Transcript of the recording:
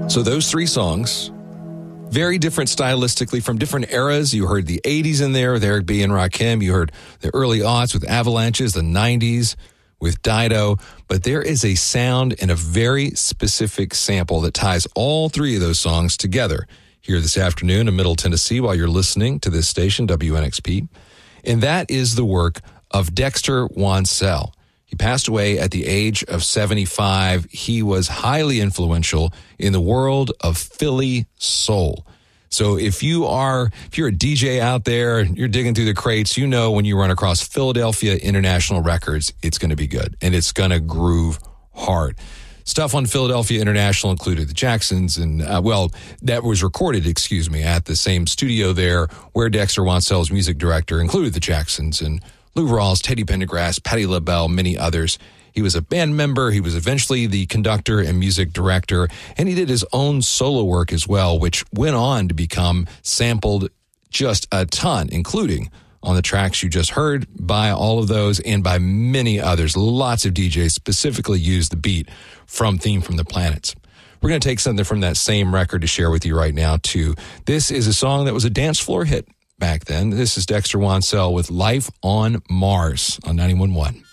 So those three songs, very different stylistically from different eras. You heard the 80s in there with Eric B. and Rakim. You heard the early aughts with Avalanches, the 90s with Dido. But there is a sound and a very specific sample that ties all three of those songs together here this afternoon in Middle Tennessee while you're listening to this station, WNXP. And that is the work of Dexter Wansel. He passed away at the age of 75. He was highly influential in the world of Philly soul. So if you're a DJ out there, you're digging through the crates, you know when you run across Philadelphia International Records, it's going to be good and it's going to groove hard. Stuff on Philadelphia International included the Jacksons and, that was recorded, at the same studio there where Dexter Wansel's music director included the Jacksons and Lou Rawls, Teddy Pendergrass, Patti LaBelle, many others. He was a band member. He was eventually the conductor and music director, and he did his own solo work as well, which went on to become sampled just a ton, including on the tracks you just heard by all of those and by many others. Lots of DJs specifically used the beat from Theme from the Planets. We're going to take something from that same record to share with you right now, too. This is a song that was a dance floor hit back then. This is Dexter Wansel with Life on Mars on 91.1.